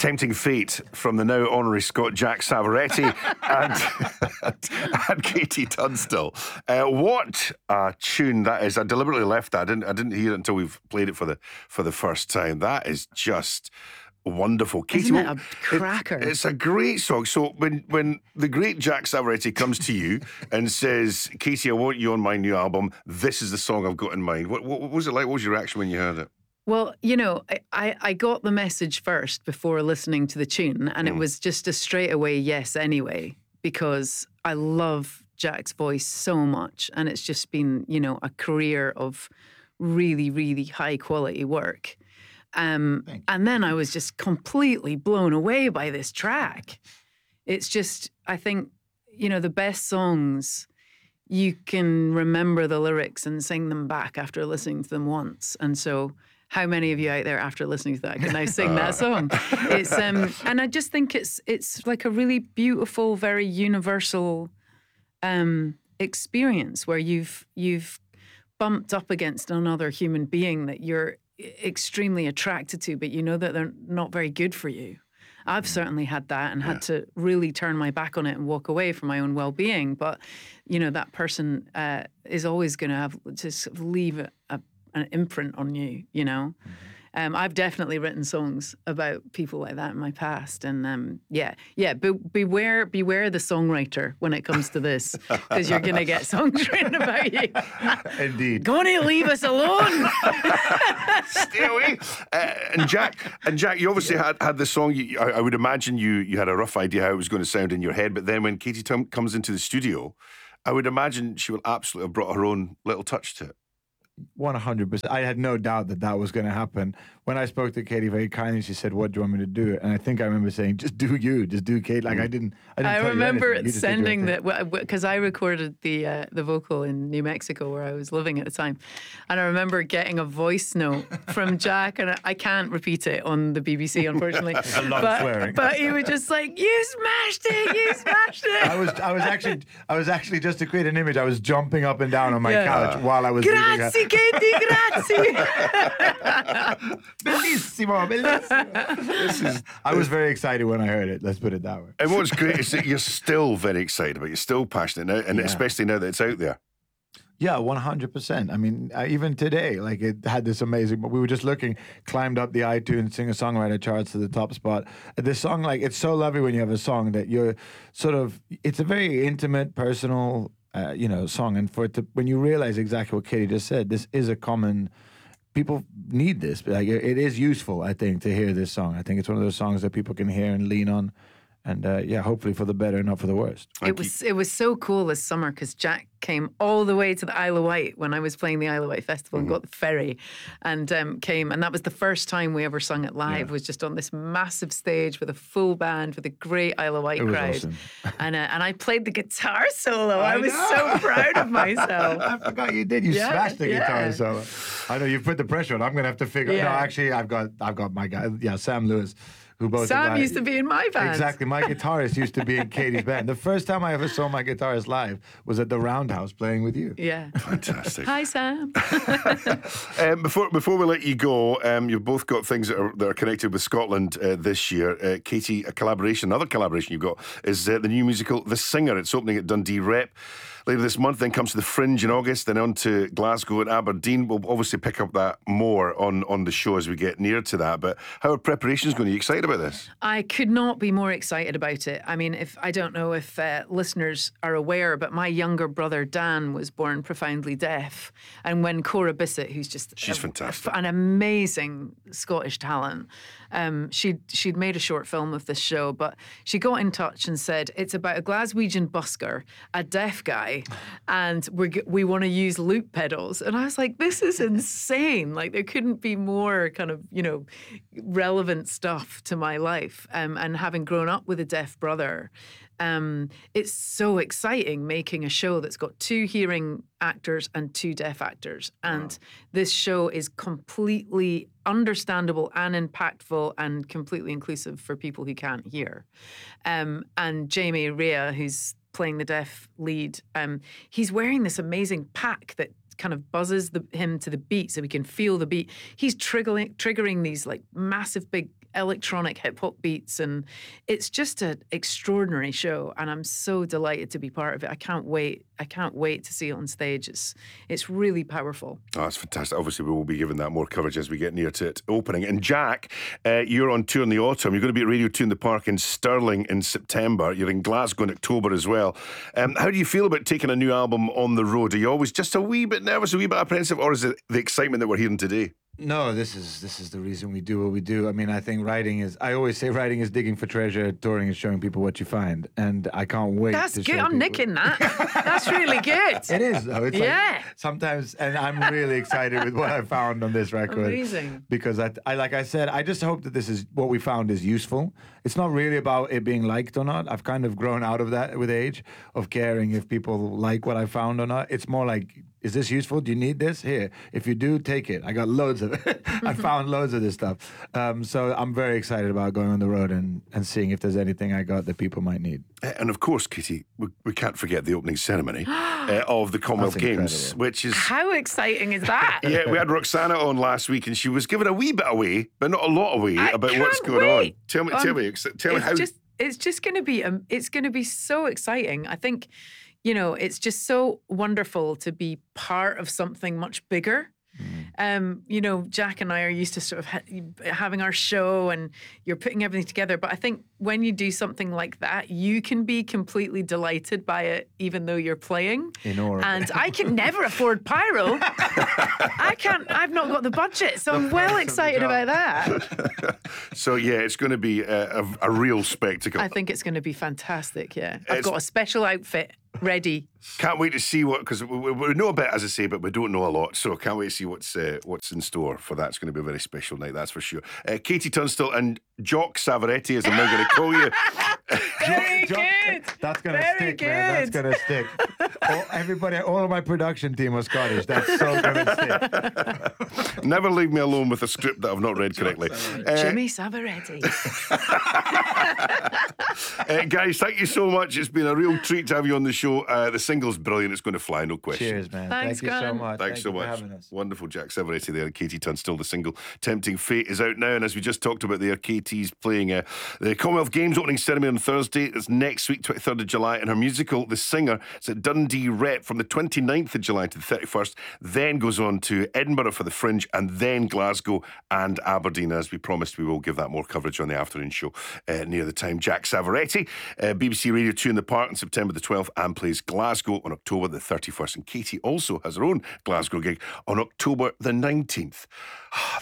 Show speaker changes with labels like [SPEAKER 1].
[SPEAKER 1] tempting fate from the now honorary Scot Jack Savoretti and Katie Tunstall. What a tune that is! I deliberately left that. I didn't hear it until we've played it for the first time. That is just wonderful. Katie,
[SPEAKER 2] isn't it a cracker?
[SPEAKER 1] It's a great song. So when the great Jack Savoretti comes to you and says, Katie, I want you on my new album, this is the song I've got in mind. What was it like? What was your reaction when you heard it?
[SPEAKER 2] Well, I got the message first before listening to the tune, and it was just a straightaway yes anyway, because I love Jack's voice so much, and it's just been, a career of really, really high quality work. And then I was just completely blown away by this track. It's just, I think, the best songs, you can remember the lyrics and sing them back after listening to them once. And so how many of you out there after listening to that can now sing that song? It's and I just think it's like a really beautiful, very universal experience where you've bumped up against another human being that you're extremely attracted to, but you know that they're not very good for you. I've certainly had that and had to really turn my back on it and walk away for my own well-being. But, that person is always going to have to sort of leave an imprint on you, I've definitely written songs about people like that in my past. And beware the songwriter when it comes to this, because you're going to get songs written about you.
[SPEAKER 1] Indeed.
[SPEAKER 2] Gonna leave us alone.
[SPEAKER 1] Stay away. And Jack, you obviously had the song. I would imagine you had a rough idea how it was going to sound in your head, but then when Katie comes into the studio, I would imagine she will absolutely have brought her own little touch to it.
[SPEAKER 3] 100%. I had no doubt that was going to happen. When I spoke to Katie very kindly, she said, "What do you want me to do?" And I think I remember saying, "Just do Kate." Like I didn't
[SPEAKER 2] I
[SPEAKER 3] tell
[SPEAKER 2] remember
[SPEAKER 3] you
[SPEAKER 2] sending that, because I recorded the vocal in New Mexico where I was living at the time, and I remember getting a voice note from Jack, and I can't repeat it on the BBC, unfortunately.
[SPEAKER 3] A lot of swearing.
[SPEAKER 2] But he was just like, "You smashed it!
[SPEAKER 3] I was actually, just to create an image, I was jumping up and down on my couch while I was
[SPEAKER 2] Grazie, Katie, grazie.
[SPEAKER 3] Bellissimo. I was very excited when I heard it. Let's put it that way.
[SPEAKER 1] And what's great is that you're still very excited about it. You're still passionate now, and especially now that it's out there.
[SPEAKER 3] Yeah, 100%. I mean, even today, like it had this amazing. We were just climbed up the iTunes singer-songwriter charts to the top spot. This song, like, it's so lovely when you have a song that you're it's a very intimate, personal, song, and when you realize exactly what Katie just said, this is a common. People need this. Like, it is useful, I think, to hear this song. I think it's one of those songs that people can hear and lean on. And hopefully for the better, not for the worst.
[SPEAKER 2] It was so cool this summer because Jack came all the way to the Isle of Wight when I was playing the Isle of Wight Festival and got the ferry and came. And that was the first time we ever sung it live, was just on this massive stage with a full band with a great Isle of Wight crowd.
[SPEAKER 3] Awesome.
[SPEAKER 2] And I played the guitar solo. I was so proud of myself.
[SPEAKER 3] I forgot you did. You smashed the guitar solo. I know, you've put the pressure on. I'm going to have to figure No, actually, I've got my guy. Sam Lewis.
[SPEAKER 2] Sam used to be in my band.
[SPEAKER 3] Exactly. My guitarist used to be in Katie's band. The first time I ever saw my guitarist live was at the Roundhouse playing with you.
[SPEAKER 2] Yeah.
[SPEAKER 1] Fantastic.
[SPEAKER 2] Hi, Sam.
[SPEAKER 1] Before we let you go, you've both got things that are connected with Scotland this year. Katie, another collaboration you've got is the new musical The Singer. It's opening at Dundee Rep later this month, then comes to the Fringe in August, then on to Glasgow and Aberdeen. We'll obviously pick up that more on the show as we get near to that. But how are preparations going? Are you excited about this?
[SPEAKER 2] I could not be more excited about it. I mean, I don't know if listeners are aware, but my younger brother Dan was born profoundly deaf. And when Cora Bissett, who's she's
[SPEAKER 1] fantastic,
[SPEAKER 2] an amazing Scottish talent, she'd made a short film of this show, but she got in touch and said, it's about a Glaswegian busker, a deaf guy, and we want to use loop pedals. And I was like, this is insane. Like, there couldn't be more kind of, relevant stuff to my life. And having grown up with a deaf brother, it's so exciting making a show that's got 2 hearing actors and 2 deaf actors. And this show is completely understandable and impactful and completely inclusive for people who can't hear. And Jamie Rea, who's playing the deaf lead, he's wearing this amazing pack that kind of buzzes him to the beat so he can feel the beat. He's triggering these like massive big electronic hip hop beats, and it's just an extraordinary show, and I'm so delighted to be part of it. I can't wait to see it on stage. It's really powerful.
[SPEAKER 1] Oh, that's fantastic. Obviously we will be giving that more coverage as we get near to it opening. And Jack, you're on tour in the autumn. You're going to be at Radio 2 in the Park in Stirling in September. You're in Glasgow in October as well. How do you feel about taking a new album on the road? Are you always just a wee bit nervous, a wee bit apprehensive, or is it the excitement that we're hearing today?
[SPEAKER 3] No, this is the reason we do what we do. I mean, I think I always say writing is digging for treasure, touring is showing people what you find. And I can't wait
[SPEAKER 2] That's
[SPEAKER 3] to
[SPEAKER 2] good.
[SPEAKER 3] show
[SPEAKER 2] I'm
[SPEAKER 3] people.
[SPEAKER 2] nicking that. That's really good.
[SPEAKER 3] It is, though. It's
[SPEAKER 2] Yeah.
[SPEAKER 3] like sometimes, and I'm really excited with what I found on this record.
[SPEAKER 2] Amazing.
[SPEAKER 3] Because I like I said, I just hope that this is what we found is useful. It's not really about it being liked or not. I've kind of grown out of that with age, of caring if people like what I found or not. It's more like, is this useful? Do you need this? Here. If you do, take it. I got loads of it. I found loads of this stuff. So I'm very excited about going on the road and seeing if there's anything I got that people might need.
[SPEAKER 1] And of course, Katie, we can't forget the opening ceremony of the Commonwealth
[SPEAKER 3] That's
[SPEAKER 1] Games,
[SPEAKER 3] incredible.
[SPEAKER 1] which is...
[SPEAKER 2] How exciting is that?
[SPEAKER 1] Yeah, we had Roxana on last week, and she was giving a wee bit away, but not a lot away
[SPEAKER 2] I
[SPEAKER 1] about what's
[SPEAKER 2] can't
[SPEAKER 1] going
[SPEAKER 2] wait.
[SPEAKER 1] on. Tell me how.
[SPEAKER 2] It's just going to be it's going to be so exciting. I think, it's just so wonderful to be part of something much bigger. Jack and I are used to sort of having our show and you're putting everything together. But I think when you do something like that, you can be completely delighted by it, even though you're playing.
[SPEAKER 3] In awe.
[SPEAKER 2] And I can never afford pyro. I've not got the budget. So I'm well excited about that.
[SPEAKER 1] So, yeah, it's going to be a real spectacle.
[SPEAKER 2] I think it's going to be fantastic, yeah. I've got a special outfit ready.
[SPEAKER 1] Can't wait to see because we know a bit, as I say, but we don't know a lot. So can't wait to see what's in store for that. It's going to be a very special night, that's for sure. Katie Tunstall and Jock Savaretti, as I'm now going to call you.
[SPEAKER 2] Very good.
[SPEAKER 3] That's going to
[SPEAKER 2] Very
[SPEAKER 3] stick,
[SPEAKER 2] good.
[SPEAKER 3] man. That's going to stick. All of my production team was Scottish. That's so going to stick.
[SPEAKER 1] Never leave me alone with a script that I've not read correctly.
[SPEAKER 2] Jimmy Savaretti.
[SPEAKER 1] Guys, thank you so much. It's been a real treat to have you on the show. The single's brilliant. It's going to fly, no question.
[SPEAKER 3] Cheers, man.
[SPEAKER 2] Thanks,
[SPEAKER 3] Thank you so
[SPEAKER 2] Graham.
[SPEAKER 3] much.
[SPEAKER 1] Thanks so
[SPEAKER 3] Thank you for
[SPEAKER 1] much.
[SPEAKER 3] having us.
[SPEAKER 1] Wonderful. Jack Savaretti there, and Katie Tunstall. The single Tempting Fate is out now, and as we just talked about there, Katie's playing the Commonwealth Games opening ceremony on Thursday. It's next week, 23rd of July, and her musical, The Singer, is at Dundee Rep from the 29th of July to the 31st, then goes on to Edinburgh for the Fringe, and then Glasgow and Aberdeen. As we promised, we will give that more coverage on the afternoon show near the time. Jack Savaretti, BBC Radio 2 in the Park on September the 12th, and plays Glasgow on October the 31st. And Katie also has her own Glasgow gig on October the 19th.